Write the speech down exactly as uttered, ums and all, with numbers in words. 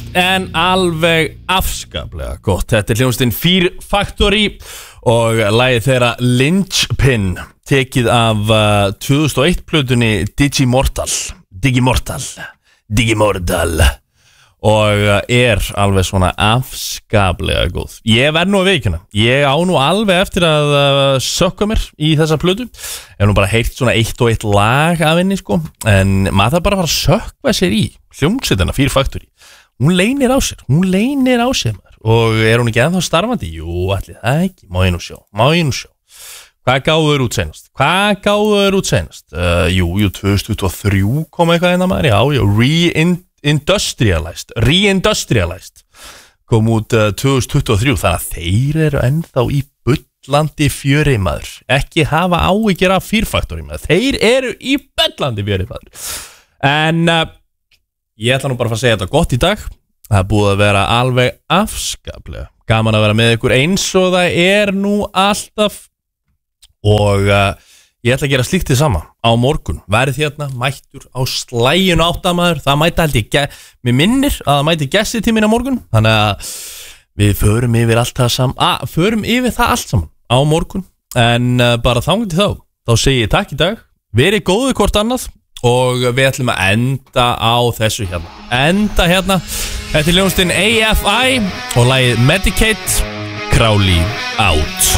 en alveg afskaplega gott. Þetta er hljómsveitin Fear Factory og lagið þeirra Linchpin, tekið af uh, tvö þúsund og eitt plötunni Digimortal Digimortal Digimortal og er alveg svona afskaplega góð. Ég verð nú að veikina, ég á nú alveg eftir að uh, sökka mér í þessa plötu. Ég hef nú bara heyrt svona eitt og eitt lag af henni sko, en maður þarf bara að fara að sökka sér í hljómsveitina Fear Factory. Hún leynir á sér, hún leynir á sér maður. Og er hún ekki ennþá starfandi? Jú, allir það ekki, má ég nú sjá, má ég nú sjá. Hvað gáður út seinast? Hvað gáður út seinast? Uh, jú, jú, tvö þúsund tuttugu og þrjú kom eitthvað einna maður, já, já, Re-Industrialized, Re-Industrialized, kom út uh, tvö þúsund tuttugu og þrjú, þannig að þeir eru ennþá í bullandi fjöri maður, ekki hafa áhyggjur af Fear Factory maður, þeir eru í bullandi fjöri maður. En uh, ég ætla nú bara að fara að segja þetta gott í dag, það er búið að vera alveg afskaplega gaman að vera með ykkur eins og það er nú alltaf. Og uh, ég ætla að gera slíkt þið sama á morgun, verið hérna mættur á slæginu áttamæður, það mæta held ég, mér minnir að það mæti gesti tímin á morgun, þannig að við förum yfir allt það saman, að förum yfir það allt saman á morgun, en uh, bara þangað til þá, þá segi ég takk í dag, verið góðu hvort annað og við ætlum að enda á þessu hérna, enda hérna, þetta er hljómsveitin A F I og lagið Medicate, Crowley out.